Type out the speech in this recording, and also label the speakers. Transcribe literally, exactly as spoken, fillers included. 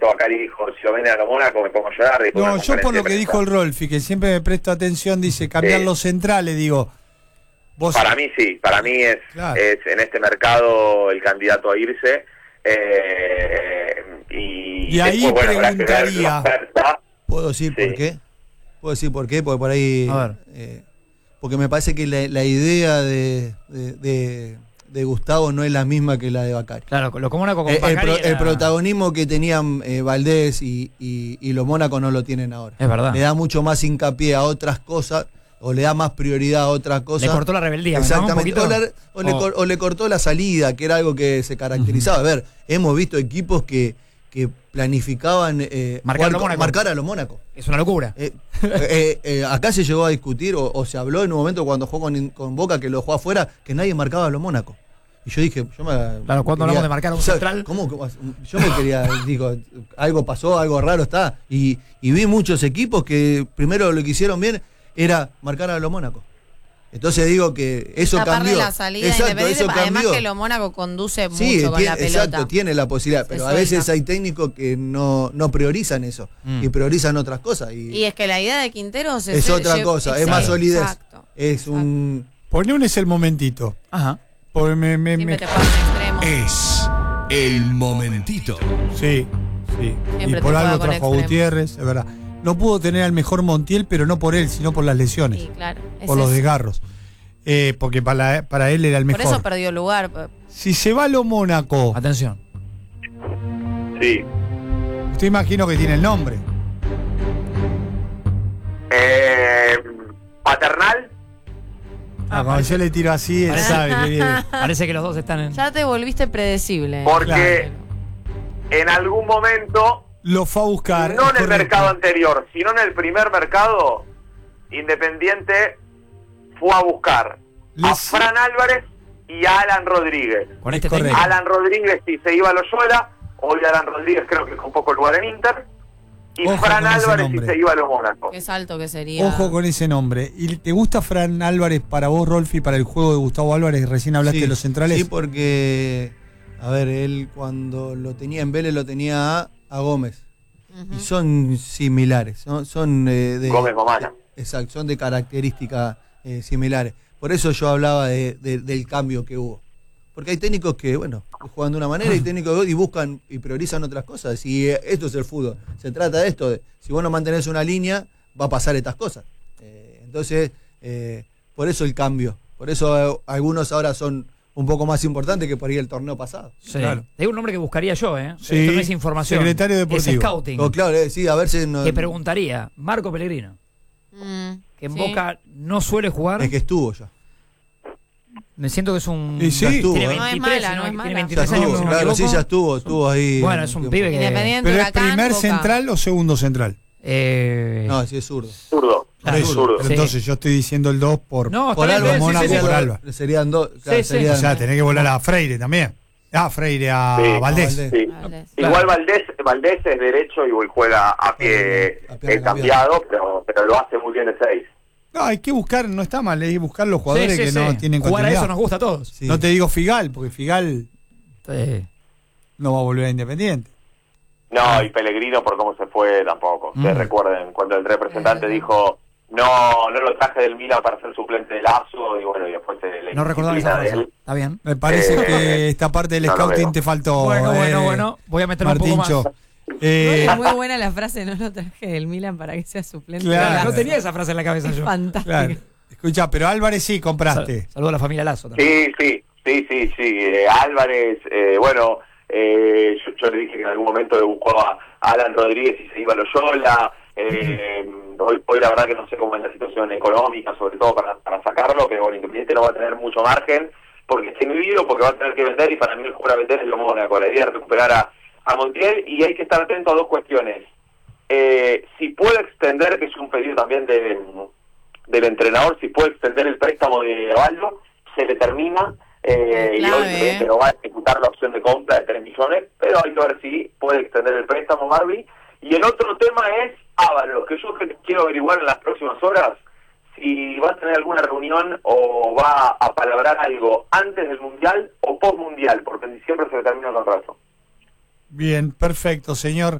Speaker 1: momento Bacari dijo, si lo venden a lo Mónaco me pongo a llorar.
Speaker 2: No, yo por lo que dijo el Rolfi, que siempre me presto atención, dice cambiar sí. los centrales, digo... ¿Vos...
Speaker 1: Para mí sí, para mí es, claro. es en este mercado el candidato a irse. Eh, y,
Speaker 2: y ahí
Speaker 1: después, bueno,
Speaker 2: preguntaría...
Speaker 3: ¿Puedo decir sí. por qué? ¿Puedo decir por qué? Porque por ahí... A ver. Eh, porque me parece que la, la idea de... de, de de Gustavo no es la misma que la de Bacari.
Speaker 4: Claro, lo Mónaco con
Speaker 3: el,
Speaker 4: Bacari
Speaker 3: el, pro,
Speaker 4: era...
Speaker 3: el protagonismo que tenían eh, Valdés y, y, y los Mónaco no lo tienen ahora.
Speaker 4: Es verdad.
Speaker 3: Le da mucho más hincapié a otras cosas o le da más prioridad a otras cosas.
Speaker 4: Le cortó la rebeldía.
Speaker 3: Exactamente. ¿No? O, la, o, le, o le cortó la salida, que era algo que se caracterizaba. Uh-huh. A ver, hemos visto equipos que, que planificaban eh,
Speaker 4: marcar,
Speaker 3: jugar, marcar a los Mónaco.
Speaker 4: Es una locura.
Speaker 3: Eh, eh, eh, acá se llegó a discutir o, o se habló en un momento cuando jugó con, con Boca, que lo jugó afuera, que nadie marcaba a los Mónaco. Y yo dije, yo me.
Speaker 4: Claro, cuando hablamos de marcar a un central.
Speaker 3: ¿Cómo? Yo me quería, digo, algo pasó, algo raro está. Y, y vi muchos equipos que primero lo que hicieron bien era marcar a los Mónaco. Entonces digo que eso
Speaker 5: Taparle
Speaker 3: cambió.
Speaker 5: La salida
Speaker 3: exacto, eso
Speaker 5: además
Speaker 3: cambió.
Speaker 5: que lo Mónaco conduce mucho
Speaker 3: sí,
Speaker 5: con
Speaker 3: tiene,
Speaker 5: la pelota.
Speaker 3: Exacto, tiene la posibilidad. Pero a veces hay técnicos que no, no priorizan eso. Mm. Y priorizan otras cosas. Y,
Speaker 5: y es que la idea de Quinteros es,
Speaker 3: es otra se, cosa, es, es más solidez.
Speaker 5: Exacto,
Speaker 3: es
Speaker 5: exacto.
Speaker 3: un.
Speaker 2: Poné el momentito.
Speaker 4: Ajá.
Speaker 2: Porque me, me, me...
Speaker 6: Es el momentito.
Speaker 2: Sí, sí.
Speaker 5: Siempre
Speaker 2: y por algo trajo
Speaker 5: extremos.
Speaker 2: a Gutiérrez, es verdad. No pudo tener al mejor Montiel, pero no por él, sino por las lesiones.
Speaker 5: Sí, claro.
Speaker 2: Por los desgarros. Eh, porque para, para él era el mejor.
Speaker 5: Por eso perdió lugar.
Speaker 2: Si se va a lo Mónaco.
Speaker 4: Atención.
Speaker 1: Sí.
Speaker 2: Usted imagino que tiene el nombre.
Speaker 1: Eh, Paternal.
Speaker 2: Ah, cuando yo le tiro así, él sabe que viene.
Speaker 4: Parece que los dos están en...
Speaker 5: Ya te volviste predecible.
Speaker 1: Porque claro. en algún momento...
Speaker 2: Lo fue a buscar.
Speaker 1: No en correcto. el mercado anterior, sino en el primer mercado, Independiente fue a buscar Les... a Fran Álvarez y a Alan Rodríguez.
Speaker 4: Con este
Speaker 1: Alan Rodríguez si se iba a Loyola, hoy Alan Rodríguez creo que con poco lugar en Inter. Y Ojo Fran Álvarez si se iba a los Mónaco.
Speaker 5: Qué salto que sería.
Speaker 2: Ojo con ese nombre. ¿Y te gusta Fran Álvarez para vos, Rolfi, para el juego de Gustavo Álvarez? Recién hablaste
Speaker 3: sí,
Speaker 2: de los centrales.
Speaker 3: Sí, porque, a ver, él cuando lo tenía en Vélez lo tenía a, a Gómez. Uh-huh. Y son similares. Son, son eh, de,
Speaker 1: Gómez Momana.
Speaker 3: Exacto, son de características eh, similares. Por eso yo hablaba de, de, del cambio que hubo. Porque hay técnicos que, bueno, juegan de una manera y técnicos y buscan y priorizan otras cosas. Y esto es el fútbol. Se trata de esto. De, si vos no mantenés una línea, va a pasar estas cosas. Eh, entonces, eh, por eso el cambio. Por eso eh, algunos ahora son un poco más importantes que por ahí el torneo pasado.
Speaker 4: Sí. Claro. Hay un nombre que buscaría yo, ¿eh?
Speaker 2: Sí.
Speaker 4: Esto no es información.
Speaker 2: Secretario deportivo.
Speaker 4: Es scouting.
Speaker 3: Oh, claro, eh, sí, a ver si... No,
Speaker 4: que preguntaría, Marco Pellegrino, mm, que en sí. Boca no suele jugar.
Speaker 3: Es que estuvo ya.
Speaker 4: Me siento que es un...
Speaker 2: Y sí,
Speaker 4: estuvo,
Speaker 5: tiene
Speaker 4: ¿eh?
Speaker 5: veintitrés, no es mala, no es mala.
Speaker 4: Tiene veintitrés
Speaker 3: ya estuvo,
Speaker 4: años,
Speaker 3: claro,
Speaker 4: no
Speaker 3: sí, ya estuvo, estuvo ahí.
Speaker 4: Bueno, es un pibe que...
Speaker 5: Independiente,
Speaker 2: ¿Pero
Speaker 5: Huracán,
Speaker 2: es primer
Speaker 5: Boca.
Speaker 2: central o segundo central?
Speaker 4: Eh...
Speaker 3: No, sí es zurdo.
Speaker 1: Zurdo.
Speaker 4: Claro,
Speaker 1: es zurdo.
Speaker 2: Pero entonces sí. yo estoy diciendo el dos por,
Speaker 4: no,
Speaker 2: por
Speaker 4: Alba,
Speaker 2: Mónaco,
Speaker 4: sí, sí, sí,
Speaker 2: por Alba.
Speaker 3: Serían dos. Claro,
Speaker 4: sí, sí.
Speaker 3: serían,
Speaker 2: O sea, tenés que volar a Freire también. Ah, Freire a
Speaker 1: sí,
Speaker 2: Valdés.
Speaker 1: Sí.
Speaker 5: Valdés.
Speaker 1: Igual Valdés, Valdés es derecho y juega a pie, a pie cambiado, pero, pero lo hace muy bien de seis.
Speaker 2: No, hay que buscar, no está mal, hay que buscar los jugadores
Speaker 4: sí, sí,
Speaker 2: que
Speaker 4: sí.
Speaker 2: no tienen
Speaker 4: Jugar
Speaker 2: continuidad.
Speaker 4: a eso nos gusta a todos.
Speaker 2: Sí. No te digo Figal, porque Figal
Speaker 4: sí.
Speaker 2: no va a volver a Independiente.
Speaker 1: No, y Pellegrino por cómo se fue tampoco. Mm. Se recuerden cuando el representante
Speaker 5: eh.
Speaker 1: dijo no no lo traje del Milan para ser suplente de Lazo y bueno, y después se le
Speaker 4: no recordaba esa frase. Está bien.
Speaker 2: Me parece
Speaker 1: eh,
Speaker 2: que esta parte del
Speaker 1: no
Speaker 2: scouting te faltó.
Speaker 4: Bueno,
Speaker 2: eh,
Speaker 4: bueno, bueno. Voy a meterme
Speaker 2: Martincho.
Speaker 4: un poco más.
Speaker 2: Eh,
Speaker 5: es muy buena la frase, no lo traje del Milan para que sea suplente.
Speaker 2: Claro.
Speaker 4: No tenía esa frase en la cabeza
Speaker 5: es
Speaker 4: yo.
Speaker 5: Fantástico.
Speaker 2: Claro. Escucha, pero Álvarez sí compraste.
Speaker 4: Saludos a la familia Lazo también.
Speaker 1: Sí, sí, sí, sí, sí. Eh, Álvarez, eh, bueno, eh, yo, yo le dije que en algún momento le buscó a Alan Rodríguez y se iba a Loyola. Eh, hoy, hoy la verdad que no sé cómo es la situación económica, sobre todo para, para sacarlo, pero bueno, Independiente no va a tener mucho margen porque está inhibido, porque va a tener que vender y para mí el jugar a vender es lo Mónaco. La idea es recuperar a, a Montiel y hay que estar atento a dos cuestiones. Eh, si puede extender, que es un pedido también de... del entrenador, si puede extender el préstamo de Avaldo, se le termina eh,
Speaker 5: clave,
Speaker 1: y hoy
Speaker 5: eh.
Speaker 1: no va a ejecutar la opción de compra de tres millones, pero hay que ver si puede extender el préstamo Marvi. Y el otro tema es Ábalos, que yo quiero averiguar en las próximas horas si va a tener alguna reunión o va a palabrar algo antes del Mundial o post Mundial, porque en diciembre se le termina el contrato.
Speaker 2: Bien, perfecto, señor.